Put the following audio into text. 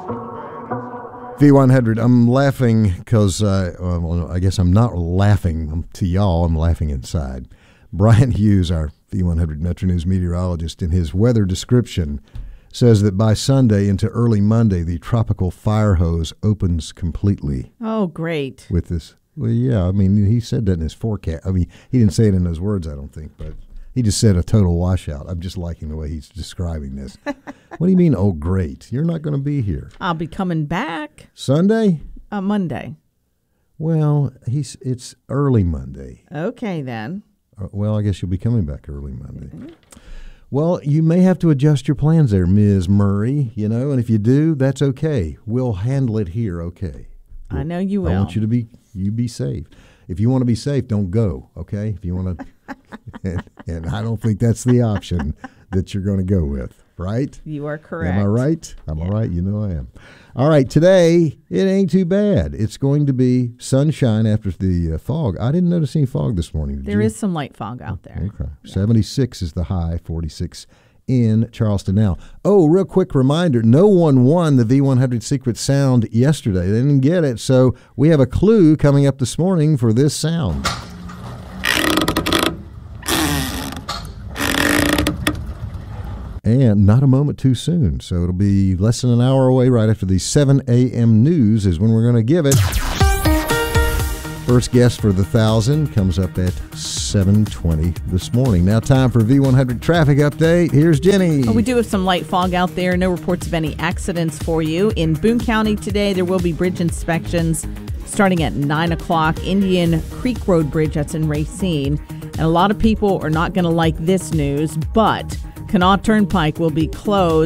V100, I'm laughing because, I guess I'm not laughing to y'all, I'm laughing inside. Brian Hughes, our V100 Metro News meteorologist, in his weather description, says that by Sunday into early Monday, the tropical fire hose opens completely. Oh, great. With this, well, yeah, I mean, he said that in his forecast. I mean, he didn't say it in those words, I don't think, but he just said a total washout. I'm just liking the way he's describing this. What do you mean, oh, great? You're not going to be here. I'll be coming back. Sunday? Monday. Well, it's early Monday. Okay, then. Well, I guess you'll be coming back early Monday. Mm-hmm. Well, you may have to adjust your plans there, Ms. Murray, and if you do, that's okay. We'll handle it here, okay? I know you will. I want you to be safe. If you want to be safe, don't go, okay? If you want to, and I don't think that's the option that you're going to go with, right? You are correct. Am I right? I'm all right. You know I am. All right, today, it ain't too bad. It's going to be sunshine after the fog. I didn't notice any fog this morning. There is some light fog out there. Okay. Yeah. 76 is the high, 46 in Charleston now. Oh, real quick reminder, no one won the V100 Secret Sound yesterday. They didn't get it, so we have a clue coming up this morning for this sound. And not a moment too soon, so it'll be less than an hour away. Right after the 7 a.m. news is when we're going to give it. First guess for the 1,000 comes up at 7:20 this morning. Now time for V100 traffic update. Here's Jenny. We do have some light fog out there. No reports of any accidents for you. In Boone County today, there will be bridge inspections starting at 9 o'clock. Indian Creek Road Bridge, that's in Racine. And a lot of people are not going to like this news, but Kanawha Turnpike will be closed